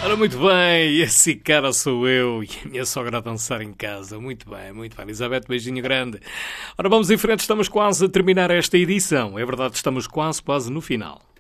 Ora, muito bem, esse cara sou eu e a minha sogra a dançar em casa. Muito bem, muito bem. Elizabeth, beijinho grande. Ora, vamos em frente, estamos quase a terminar esta edição. É verdade, estamos quase no final.